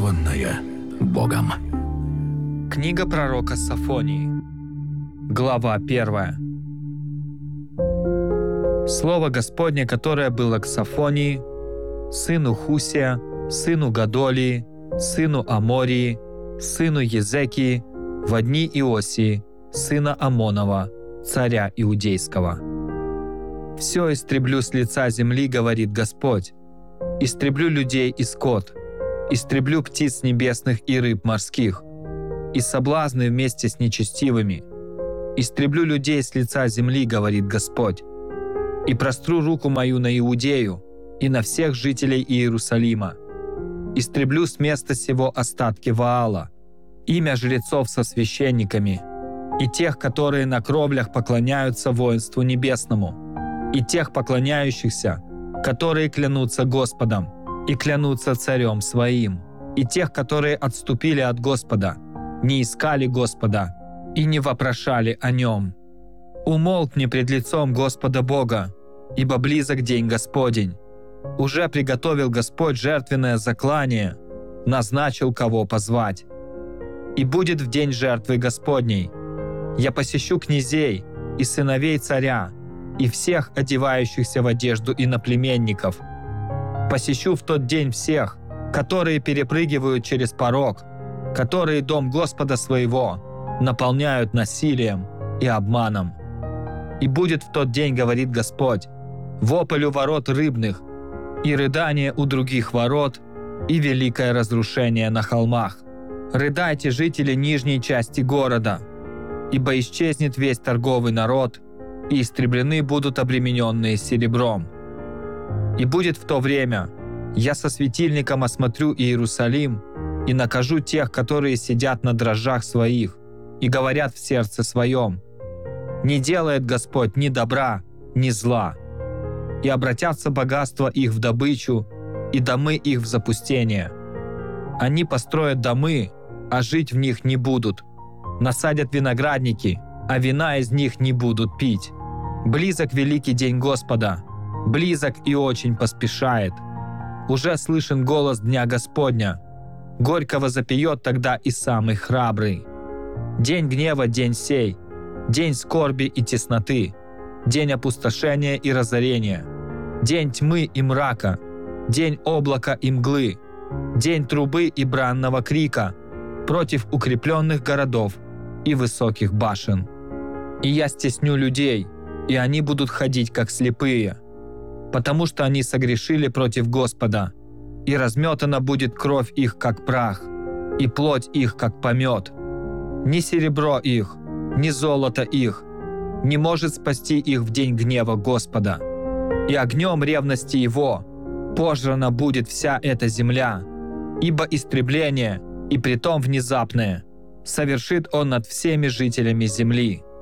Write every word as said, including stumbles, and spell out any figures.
дарованное Богом. Книга пророка Софонии, глава первая. Слово Господне, которое было к Софонии, сыну Хусия, сыну Гадолии, сыну Амории, сыну Езекии, во дни Иосии, сына Амонова, царя Иудейского. «Все истреблю с лица земли, говорит Господь, истреблю людей и скот, истреблю птиц небесных и рыб морских, и соблазны вместе с нечестивыми. Истреблю людей с лица земли, говорит Господь, и простру руку мою на Иудею и на всех жителей Иерусалима. Истреблю с места сего остатки Ваала, имя жрецов со священниками, и тех, которые на кровлях поклоняются воинству небесному, и тех поклоняющихся, которые клянутся Господом и клянутся царем своим, и тех, которые отступили от Господа, не искали Господа и не вопрошали о Нем. Умолкни пред лицом Господа Бога, ибо близок день Господень. Уже приготовил Господь жертвенное заклание, назначил, кого позвать. И будет в день жертвы Господней. Я посещу князей и сыновей царя, и всех одевающихся в одежду иноплеменников. Посещу в тот день всех, которые перепрыгивают через порог, которые дом Господа своего наполняют насилием и обманом. И будет в тот день, говорит Господь, вопль у ворот рыбных, и рыдание у других ворот, и великое разрушение на холмах. Рыдайте, жители нижней части города, ибо исчезнет весь торговый народ, и истреблены будут обремененные серебром. И будет в то время, я со светильником осмотрю Иерусалим и накажу тех, которые сидят на дрожжах своих и говорят в сердце своем: не делает Господь ни добра, ни зла. И обратятся богатства их в добычу, и домы их в запустение. Они построят домы, а жить в них не будут. Насадят виноградники, а вина из них не будут пить. Близок великий день Господа, близок и очень поспешает. Уже слышен голос Дня Господня, горько возопьет тогда и самый храбрый. День гнева, день сей, день скорби и тесноты, день опустошения и разорения, день тьмы и мрака, день облака и мглы, день трубы и бранного крика против укрепленных городов и высоких башен. И я стесню людей, и они будут ходить как слепые, потому что они согрешили против Господа, и разметана будет кровь их, как прах, и плоть их, как помет. Ни серебро их, ни золото их не может спасти их в день гнева Господа. И огнем ревности Его пожрана будет вся эта земля, ибо истребление, и притом внезапное, совершит Он над всеми жителями земли.